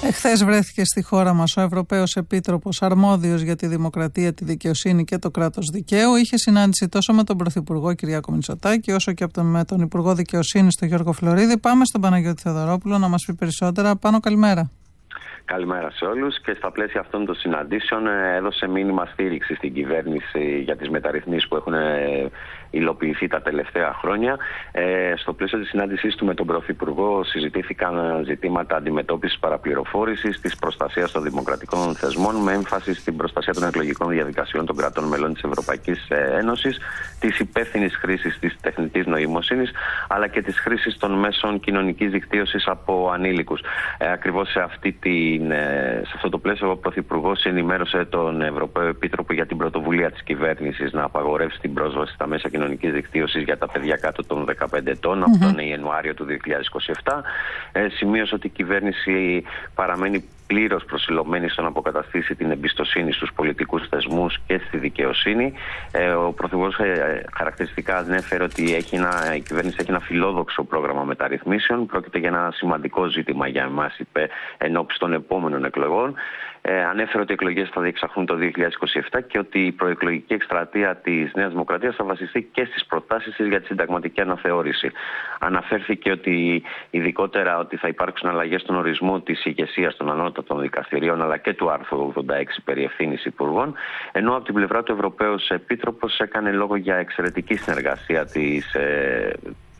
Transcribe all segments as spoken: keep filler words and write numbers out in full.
Εχθές βρέθηκε στη χώρα μας ο Ευρωπαίος Επίτροπος αρμόδιος για τη δημοκρατία, τη δικαιοσύνη και το κράτος δικαίου. Είχε συνάντηση τόσο με τον Πρωθυπουργό Κυριάκο Μητσοτάκη, όσο και με τον Υπουργό Δικαιοσύνης, τον Γιώργο Φλωρίδη. Πάμε στον Παναγιώτη Θεοδωρόπουλο να μας πει περισσότερα. Πάνο, καλημέρα. Καλημέρα σε όλους. Και στα πλαίσια αυτών των συναντήσεων έδωσε μήνυμα στήριξη στην κυβέρνηση για τις μεταρρυθμίσεις που έχουν υλοποιηθεί τα τελευταία χρόνια. Ε, στο πλαίσιο της συνάντησής του με τον Πρωθυπουργό συζητήθηκαν ζητήματα αντιμετώπισης παραπληροφόρησης, της προστασίας των δημοκρατικών θεσμών, με έμφαση στην προστασία των εκλογικών διαδικασιών των κρατών μελών της Ευρωπαϊκής Ένωσης, της υπεύθυνης χρήσης της τεχνητής νοημοσύνης, αλλά και της χρήσης των μέσων κοινωνικής δικτύωσης από ανήλικους. Ε, ακριβώς σε αυτή τη Σε αυτό το πλαίσιο, ο Πρωθυπουργός ενημέρωσε τον Ευρωπαίο Επίτροπο για την πρωτοβουλία της κυβέρνησης να απαγορεύσει την πρόσβαση στα μέσα κοινωνικής δικτύωσης για τα παιδιά κάτω των δεκαπέντε ετών. Mm-hmm. Αυτό είναι Ιανουάριο του δύο χιλιάδες είκοσι επτά. Ε, σημείωσε ότι η κυβέρνηση παραμένει πλήρως προσιλωμένη στο να αποκαταστήσει την εμπιστοσύνη στους πολιτικούς θεσμούς και στη δικαιοσύνη. Ε, ο Πρωθυπουργός ε, χαρακτηριστικά ανέφερε ότι έχει ένα, η κυβέρνηση έχει ένα φιλόδοξο πρόγραμμα μεταρρυθμίσεων. Πρόκειται για ένα σημαντικό ζήτημα για εμάς, είπε, εν ώψη των επόμενων εκλογών. Ε, ανέφερε ότι οι εκλογές θα διεξαχθούν το δύο χιλιάδες είκοσι επτά και ότι η προεκλογική εκστρατεία της Νέας Δημοκρατίας θα βασιστεί και στις προτάσεις της για τη συνταγματική αναθεώρηση. Αναφέρθηκε ότι ειδικότερα ότι θα υπάρξουν αλλαγές στον ορισμό της ηγεσίας των ανώτατων δικαστηρίων, αλλά και του άρθρου ογδόντα έξι περί ευθύνης υπουργών, ενώ από την πλευρά του Ευρωπαίος Επίτροπος έκανε λόγο για εξαιρετική συνεργασία της ε,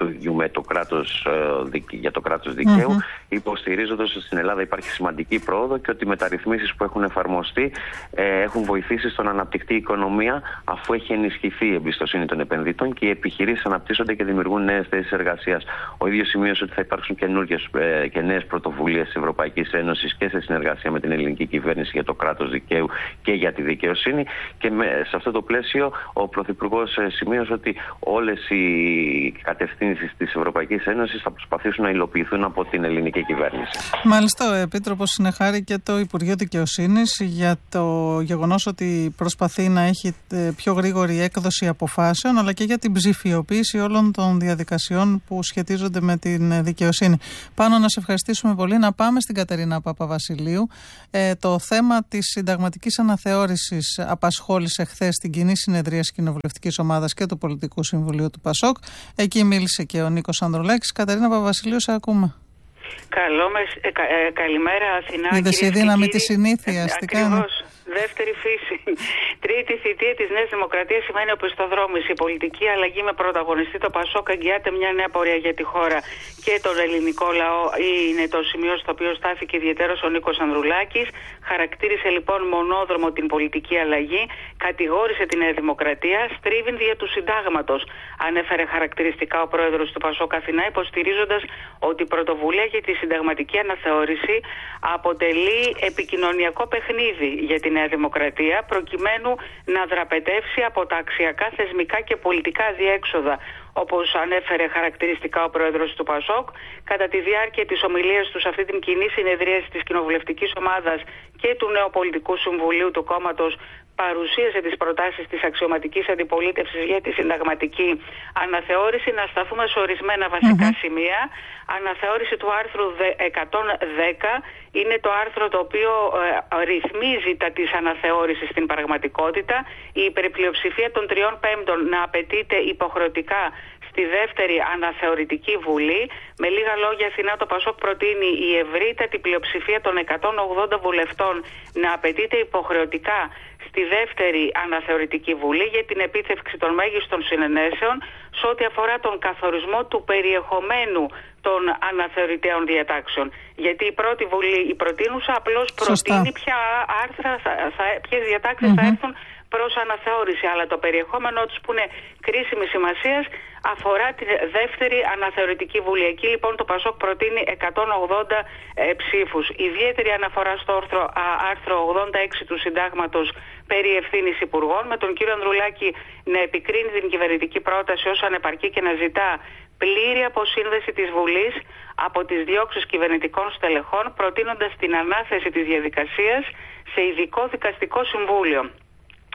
με το κράτος, για το κράτος δικαίου, mm-hmm. υποστηρίζοντας ότι στην Ελλάδα υπάρχει σημαντική πρόοδο και ότι οι μεταρρυθμίσεις που έχουν εφαρμοστεί ε, έχουν βοηθήσει στο να αναπτυχθεί η οικονομία, αφού έχει ενισχυθεί η εμπιστοσύνη των επενδυτών και οι επιχειρήσεις αναπτύσσονται και δημιουργούν νέες θέσεις εργασίας. Ο ίδιος σημείωσε ότι θα υπάρξουν καινούργιες ε, και νέες πρωτοβουλίες της Ευρωπαϊκής Ένωσης και σε συνεργασία με την ελληνική κυβέρνηση για το κράτος δικαίου και για τη δικαιοσύνη. Και με, σε αυτό το πλαίσιο, ο Πρωθυπουργός ε, σημείωσε ότι όλες οι κατευθύνσεις της Ευρωπαϊκής Ένωσης θα προσπαθήσουν να υλοποιηθούν από την ελληνική κυβέρνηση. Μάλιστα, ο Επίτροπος συνεχάρει και το Υπουργείο Δικαιοσύνης για το γεγονός ότι προσπαθεί να έχει πιο γρήγορη έκδοση αποφάσεων, αλλά και για την ψηφιοποίηση όλων των διαδικασιών που σχετίζονται με την δικαιοσύνη. Πάνω να σε ευχαριστήσουμε πολύ. Να πάμε στην Κατερίνα Παπαβασιλείου. Ε, το θέμα της συνταγματικής αναθεώρησης απασχόλησε χθες την κοινή συνεδρία της Κοινοβουλευτικής Ομάδας και του Πολιτικού Συμβουλίου του ΠΑΣΟΚ. Εκεί μίλησε και ο Νίκος Ανδρουλάκης. Κατερίνα Παπαβασιλείου, σε ακούμε. Καλό με, ε, κα, ε, καλημέρα Αθηνά. Είδες η δύναμη της συνήθειας. Ε, ακριβώς. Δεύτερη φύση. Τρίτη θητεία της Νέας Δημοκρατίας σημαίνει οπισθοδρόμηση. Η πολιτική αλλαγή με πρωταγωνιστή το ΠΑΣΟΚ εγγυάται μια νέα πορεία για τη χώρα και τον ελληνικό λαό. Είναι το σημείο στο οποίο στάθηκε ιδιαίτερος ο Νίκος Ανδρουλάκης. Χαρακτήρισε λοιπόν μονόδρομο την πολιτική αλλαγή, κατηγόρησε τη Νέα Δημοκρατία, στρίβει δια του συντάγματος. Ανέφερε χαρακτηριστικά ο πρόεδρος του ΠΑΣΟΚ Αθηνά, υποστηρίζοντας ότι η πρωτοβουλία για τη συνταγματική αναθεώρηση αποτελεί επικοινωνιακό παιχνίδι για τη Νέα Δημοκρατία, προκειμένου να δραπετεύσει από τα αξιακά, θεσμικά και πολιτικά διέξοδα, όπως ανέφερε χαρακτηριστικά ο πρόεδρος του ΠΑΣΟΚ. Κατά τη διάρκεια της ομιλίας του σε αυτή την κοινή συνεδρίαση της Κοινοβουλευτικής Ομάδας και του Νέου Πολιτικού Συμβουλίου του κόμματος, παρουσίασε τις προτάσεις της αξιωματικής αντιπολίτευσης για τη συνταγματική αναθεώρηση. Να σταθούμε σε ορισμένα βασικά mm-hmm. σημεία. Αναθεώρηση του άρθρου εκατόν δέκα είναι το άρθρο το οποίο ε, ρυθμίζει τα της αναθεώρησης στην πραγματικότητα. Η υπερπλειοψηφία των τριών πέμπτων να απαιτείται υποχρεωτικά στη δεύτερη αναθεωρητική βουλή. Με λίγα λόγια, Αθηνά, το ΠΑΣΟΚ προτείνει η ευρύτατη πλειοψηφία των εκατόν ογδόντα βουλευτών να απαιτείται υποχρεωτικά στη δεύτερη αναθεωρητική βουλή για την επίτευξη των μέγιστων συνενέσεων σε ό,τι αφορά τον καθορισμό του περιεχομένου των αναθεωρητέων διατάξεων. Γιατί η πρώτη βουλή, η προτείνουσα, απλώς προτείνει ποια άρθρα, θα, θα, ποιες διατάξεις mm-hmm. θα έρθουν προς αναθεώρηση, αλλά το περιεχόμενό τους που είναι κρίσιμη σημασίας αφορά τη δεύτερη αναθεωρητική βουλή. Εκεί λοιπόν το ΠΑΣΟΚ προτείνει εκατόν ογδόντα ε, ψήφους. Ιδιαίτερη αναφορά στο άρθρο, α, άρθρο ογδόντα έξι του Συντάγματος περί ευθύνης υπουργών, με τον κύριο Ανδρουλάκη να επικρίνει την κυβερνητική πρόταση ως ανεπαρκή και να ζητά πλήρη αποσύνδεση της Βουλής από τις διώξεις κυβερνητικών στελεχών, προτείνοντας την ανάθεση της διαδικασίας σε ειδικό δικαστικό συμβούλιο.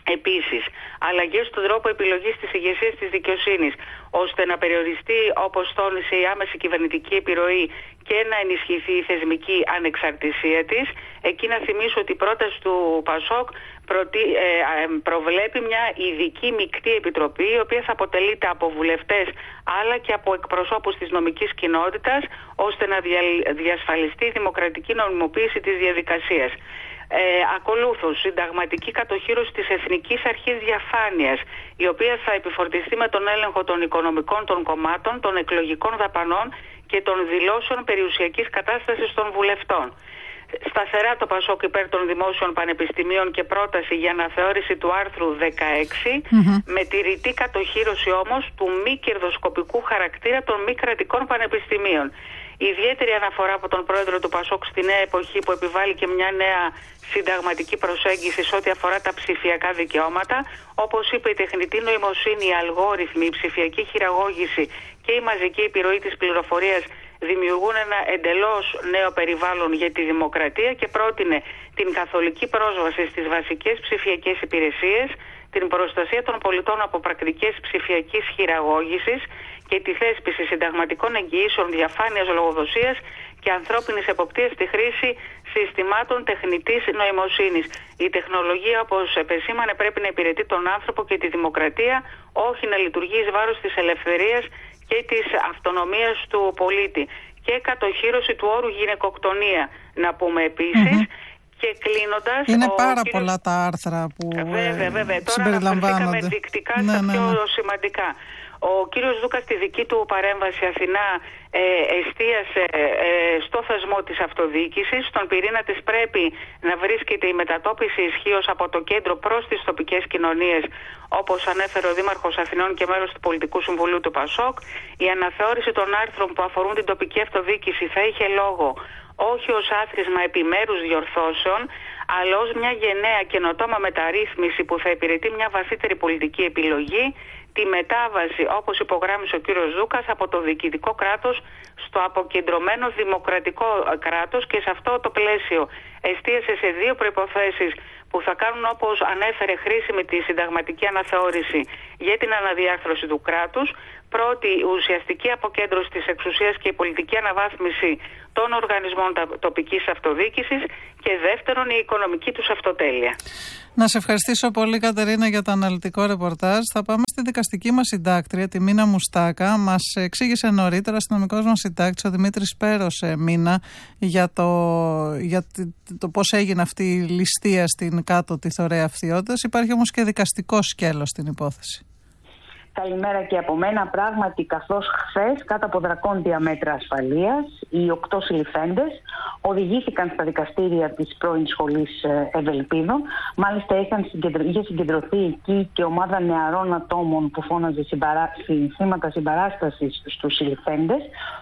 Επίσης, αλλαγές στον τρόπο επιλογής της ηγεσίας της δικαιοσύνης, ώστε να περιοριστεί, όπως τόνισε, η άμεση κυβερνητική επιρροή και να ενισχυθεί η θεσμική ανεξαρτησία της. Εκεί να θυμίσω ότι η πρόταση του ΠΑΣΟΚ προτι, ε, προβλέπει μια ειδική μεικτή επιτροπή, η οποία θα αποτελείται από βουλευτές αλλά και από εκπροσώπους της νομικής κοινότητας, ώστε να δια, διασφαλιστεί η δημοκρατική νομιμοποίηση της διαδικασίας. Ε, ακολούθως, συνταγματική κατοχύρωση της Εθνικής Αρχής Διαφάνειας, η οποία θα επιφορτιστεί με τον έλεγχο των οικονομικών των κομμάτων, των εκλογικών δαπανών και των δηλώσεων περιουσιακής κατάστασης των βουλευτών. Σταθερά το ΠΑΣΟΚ υπέρ των δημόσιων πανεπιστημίων και πρόταση για αναθεώρηση του άρθρου δεκαέξι, mm-hmm. με τη ρητή κατοχύρωση όμως του μη κερδοσκοπικού χαρακτήρα των μη κρατικών πανεπιστημίων. Ιδιαίτερη αναφορά από τον πρόεδρο του ΠΑΣΟΚ στη νέα εποχή, που επιβάλλει και μια νέα συνταγματική προσέγγιση σε ό,τι αφορά τα ψηφιακά δικαιώματα. Όπως είπε, η τεχνητή νοημοσύνη, οι αλγόριθμοι, η ψηφιακή χειραγώγηση και η μαζική επιρροή της πληροφορίας δημιουργούν ένα εντελώς νέο περιβάλλον για τη δημοκρατία και πρότεινε την καθολική πρόσβαση στις βασικές ψηφιακές υπηρεσίες, την προστασία των πολιτών από πρακτικές ψηφιακής χειραγώγησης και τη θέσπιση συνταγματικών εγγυήσεων διαφάνειας, λογοδοσίας και ανθρώπινης εποπτείας στη χρήση συστημάτων τεχνητής νοημοσύνης. Η τεχνολογία, όπως επεσήμανε, πρέπει να υπηρετεί τον άνθρωπο και τη δημοκρατία, όχι να λειτουργεί εις βάρος της ελευθερίας και της αυτονομίας του πολίτη. Και κατοχύρωση του όρου γυναικοκτονία, να πούμε επίσης. Mm-hmm. Και κλείνοντας, είναι πάρα κύριος... πολλά τα άρθρα που βέβαια, βέβαια. Τώρα συμπεριλαμβάνονται. αναφερθήκαμε δεικτικά ναι, στα ναι, πιο ναι. σημαντικά. Ο κύριος Δούκας στη δική του παρέμβαση Αθηνά ε, εστίασε ε, στο θεσμό της αυτοδιοίκησης. Στον πυρήνα της πρέπει να βρίσκεται η μετατόπιση ισχύως από το κέντρο προς τις τοπικές κοινωνίες, όπως ανέφερε ο Δήμαρχος Αθηνών και μέλος του Πολιτικού Συμβουλίου του ΠΑΣΟΚ. Η αναθεώρηση των άρθρων που αφορούν την τοπική αυτοδιοίκηση θα είχε λόγο όχι ως άθροισμα επιμέρους διορθώσεων, αλλά ως μια γενναία καινοτόμα μεταρρύθμιση που θα υπηρετεί μια βαθύτερη πολιτική επιλογή, τη μετάβαση, όπως υπογράμμισε ο κύριος Δούκας, από το διοικητικό κράτος στο αποκεντρωμένο δημοκρατικό κράτος, και σε αυτό το πλαίσιο εστίασε σε δύο προϋποθέσεις που θα κάνουν, όπως ανέφερε, χρήσιμη τη συνταγματική αναθεώρηση για την αναδιάρθρωση του κράτους. Πρώτη, η ουσιαστική αποκέντρωση της εξουσίας και η πολιτική αναβάθμιση των οργανισμών τοπικής αυτοδιοίκησης, και δεύτερον, η οικονομική τους αυτοτέλεια. Να σε ευχαριστήσω πολύ, Κατερίνα, για το αναλυτικό ρεπορτάζ. Θα πάμε στη δικαστική μας συντάκτρια, τη Μίνα Μουστάκα. Μας εξήγησε νωρίτερα αστυνομικός μας συντάκτης, ο Δημήτρης Πέρος, Μίνα, για το, για το πώς έγινε αυτή η ληστεία στην κάτω τη Θωρέα Φθιώτας. Υπάρχει όμως και δικαστικό σκέλος στην υπόθεση. Καλημέρα και από μένα. Πράγματι, καθώς χθες, κάτω από δρακόντια μέτρα ασφαλείας, οι οκτώ συλληφθέντες οδηγήθηκαν στα δικαστήρια της πρώην σχολής Ευελπίδων. Μάλιστα, είχαν συγκεντρω... είχε συγκεντρωθεί εκεί και ομάδα νεαρών ατόμων που φώναζε συμπαρά... συνθήματα συμπαράστασης στους συλληφθέντες.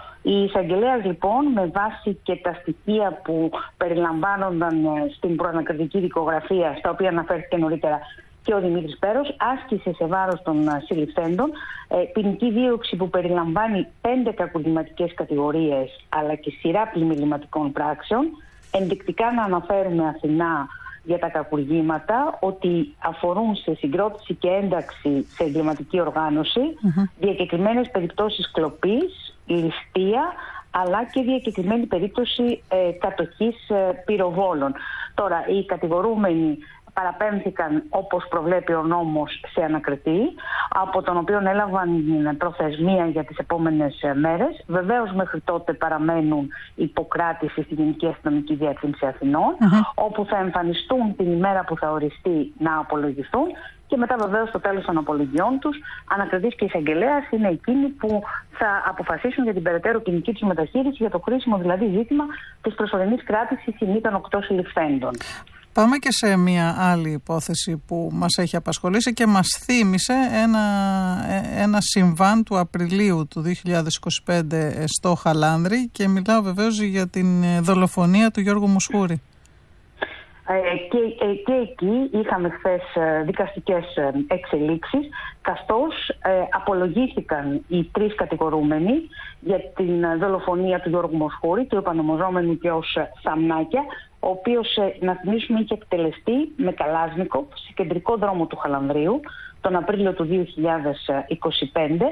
Η εισαγγελέας, λοιπόν, με βάση και τα στοιχεία που περιλαμβάνονταν στην προανακριτική δικογραφία, στα οποία αναφέρθηκε νωρίτερα και ο Δημήτρης Πέρος, άσκησε σε βάρος των συλληφθέντων ε, ποινική δίωξη που περιλαμβάνει πέντε κακουργηματικές κατηγορίες αλλά και σειρά πλημμυρηματικών πράξεων. Ενδεικτικά να αναφέρουμε, Αθηνά, για τα κακουργήματα ότι αφορούν σε συγκρότηση και ένταξη σε εγκληματική οργάνωση, mm-hmm. διακεκριμένες περιπτώσεις κλοπής, ληστεία, αλλά και διακεκριμένη περίπτωση ε, κατοχής ε, πυροβόλων. Τώρα, οι κατηγορούμενοι παραπέμφθηκαν, όπως προβλέπει ο νόμος, σε ανακριτή, από τον οποίο έλαβαν προθεσμία για τις επόμενες μέρες. Βεβαίως, μέχρι τότε παραμένουν υποκράτηση στη Γενική Αστυνομική Διεύθυνση Αθηνών, mm-hmm. όπου θα εμφανιστούν την ημέρα που θα οριστεί να απολογηθούν, και μετά, βεβαίως, στο τέλος των απολογιών τους, ανακριτής και εισαγγελέας είναι εκείνοι που θα αποφασίσουν για την περαιτέρω ποινική τους μεταχείριση, για το χρήσιμο δηλαδή ζήτημα της προσωρινής κράτησης ημί των οκτώ συλληφθέντων. Πάμε και σε μια άλλη υπόθεση που μας έχει απασχολήσει και μας θύμισε ένα, ένα συμβάν του Απριλίου του δύο χιλιάδες είκοσι πέντε στο Χαλάνδρι, και μιλάω βεβαίως για την δολοφονία του Γιώργου Μουσχούρη. Ε, και, ε, και εκεί είχαμε χθες δικαστικές εξελίξεις, καθώς ε, απολογήθηκαν οι τρεις κατηγορούμενοι για την δολοφονία του Γιώργου Μουσχούρη, του επανομοζόμενου και ως Σαμνάκια, ο οποίος, να θυμίσουμε, είχε εκτελεστεί με Καλάζνικοφ σε κεντρικό δρόμο του Χαλανδρίου τον Απρίλιο του δύο χιλιάδες είκοσι πέντε,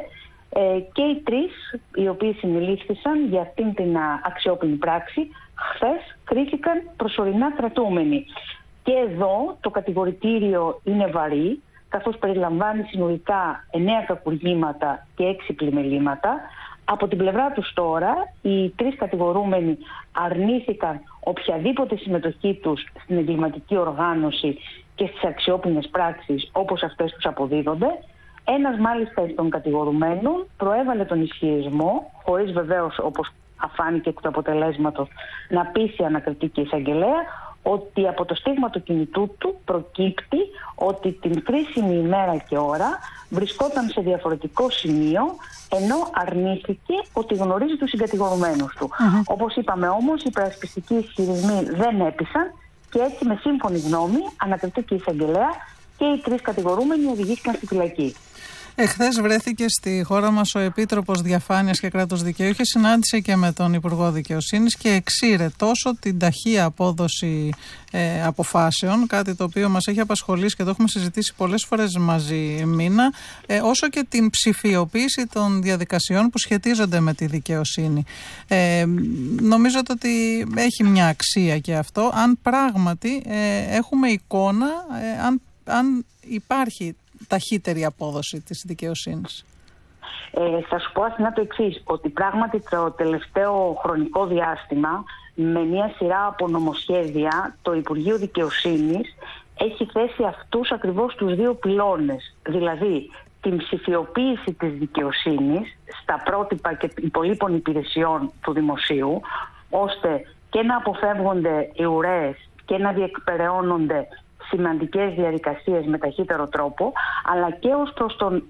και οι τρεις οι οποίοι συνελήφθησαν για αυτήν την αξιόπινη πράξη χθες κρίθηκαν προσωρινά κρατούμενοι. Και εδώ το κατηγορητήριο είναι βαρύ, καθώς περιλαμβάνει συνολικά εννέα κακουργήματα και έξι πλημελήματα. Από την πλευρά τους τώρα, οι τρεις κατηγορούμενοι αρνήθηκαν οποιαδήποτε συμμετοχή τους στην εγκληματική οργάνωση και στις αξιόπινες πράξεις όπως αυτές τους αποδίδονται. Ένας μάλιστα εκ των κατηγορουμένων προέβαλε τον ισχυρισμό, χωρίς βεβαίως, όπως αφάνηκε εκ του αποτελέσματος, να πείσει ανακριτική εισαγγελέα, ότι από το στίγμα του κινητού του προκύπτει ότι την κρίσιμη ημέρα και ώρα βρισκόταν σε διαφορετικό σημείο, ενώ αρνήθηκε ότι γνωρίζει τους συγκατηγορουμένους του. Mm-hmm. Όπως είπαμε όμως, οι υπερασπιστικοί ισχυρισμοί δεν έπεισαν και έτσι, με σύμφωνη γνώμη, ανακριτική εισαγγελέα και οι τρεις κατηγορούμενοι οδηγήθηκαν στη φυλακή. Εχθές βρέθηκε στη χώρα μας ο Επίτροπος Διαφάνειας και Κράτους Δικαίου. Είχε συνάντησε και με τον Υπουργό Δικαιοσύνης και εξήρε τόσο την ταχεία απόδοση ε, αποφάσεων, κάτι το οποίο μας έχει απασχολήσει και το έχουμε συζητήσει πολλές φορές μαζί, Μίνα, ε, όσο και την ψηφιοποίηση των διαδικασιών που σχετίζονται με τη δικαιοσύνη. Ε, νομίζω ότι έχει μια αξία και αυτό, αν πράγματι ε, έχουμε εικόνα, ε, αν, αν υπάρχει ταχύτερη απόδοση της δικαιοσύνης. Ε, θα σου πω, Αθηνά, το εξής, ότι πράγματι το τελευταίο χρονικό διάστημα, με μια σειρά από νομοσχέδια, το Υπουργείο Δικαιοσύνης έχει θέσει αυτούς ακριβώς τους δύο πυλώνες, δηλαδή την ψηφιοποίηση της δικαιοσύνης στα πρότυπα και υπολείπων υπηρεσιών του δημοσίου, ώστε και να αποφεύγονται οι ουρές και να διεκπεραιώνονται σημαντικές διαδικασίες με ταχύτερο τρόπο, αλλά και ως προς, τον,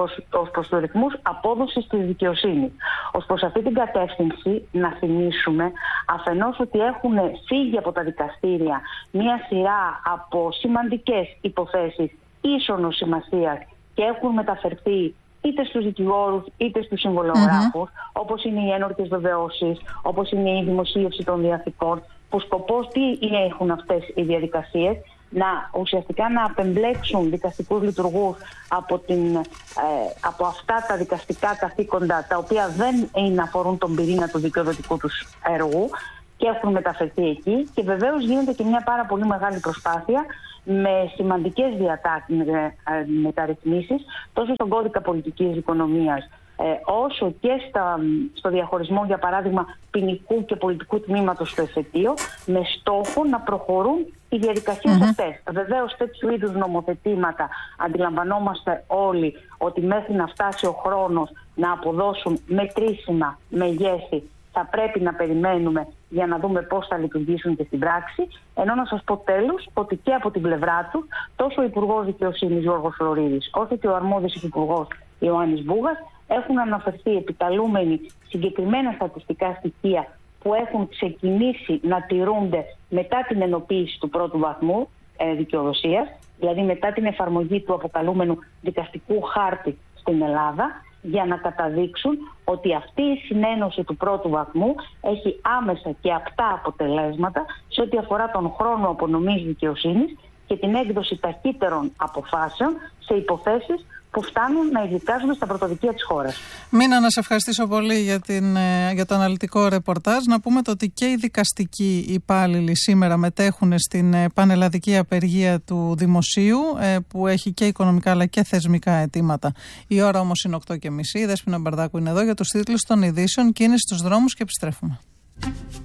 ως προς τους ρυθμούς απόδοσης της δικαιοσύνης. Ως προς αυτή την κατεύθυνση, να θυμίσουμε αφενός ότι έχουν φύγει από τα δικαστήρια μία σειρά από σημαντικές υποθέσεις ίσονος σημασίας και έχουν μεταφερθεί είτε στους δικηγόρους είτε στους συμβολογράφους, mm-hmm. όπως είναι οι ένορκες βεβαιώσεις, όπως είναι η δημοσίευση των διαθηκών, που σκοπός τι έχουν αυτές οι διαδικασίες, να ουσιαστικά να απεμπλέξουν δικαστικούς λειτουργούς από, την, ε, από αυτά τα δικαστικά καθήκοντα τα οποία δεν είναι, αφορούν τον πυρήνα του δικαιοδοτικού τους έργου και έχουν μεταφερθεί εκεί, και βεβαίως γίνεται και μια πάρα πολύ μεγάλη προσπάθεια με σημαντικές διατάξεις, ε, μεταρρυθμίσεις τόσο στον κώδικα πολιτικής οικονομίας ε, όσο και στα, στο διαχωρισμό, για παράδειγμα, ποινικού και πολιτικού τμήματος στο εφετείο, με στόχο να προχωρούν οι διαδικασίες mm-hmm. αυτές. Βεβαίως, τέτοιου είδους νομοθετήματα αντιλαμβανόμαστε όλοι ότι μέχρι να φτάσει ο χρόνος να αποδώσουν μετρήσιμα μεγέθη θα πρέπει να περιμένουμε για να δούμε πώς θα λειτουργήσουν και στην πράξη. Ενώ να σας πω τέλος ότι και από την πλευρά του, τόσο ο Υπουργός Δικαιοσύνης Γιώργος Φλωρίδης, όσο και ο αρμόδιος Υπουργός Ιωάννης Μπούγας έχουν αναφερθεί επιταλούμενοι συγκεκριμένα στατιστικά στοιχεία που έχουν ξεκινήσει να τηρούνται μετά την ενοποίηση του πρώτου βαθμού ε, δικαιοδοσίας, δηλαδή μετά την εφαρμογή του αποκαλούμενου δικαστικού χάρτη στην Ελλάδα, για να καταδείξουν ότι αυτή η συνένωση του πρώτου βαθμού έχει άμεσα και απτά αποτελέσματα σε ό,τι αφορά τον χρόνο απονομής δικαιοσύνης και την έκδοση ταχύτερων αποφάσεων σε υποθέσεις που φτάνουν να ειδικάζονται στα πρωτοδικεία της χώρας. Μίνα, να σε ευχαριστήσω πολύ για, την, για το αναλυτικό ρεπορτάζ. Να πούμε το ότι και οι δικαστικοί υπάλληλοι σήμερα μετέχουν στην πανελλαδική απεργία του Δημοσίου, που έχει και οικονομικά αλλά και θεσμικά αιτήματα. Η ώρα όμως είναι οκτώ και μισή. Η Δέσποινα Μπαρδάκου είναι εδώ για τους τίτλους των ειδήσεων και είναι στους δρόμους και επιστρέφουμε.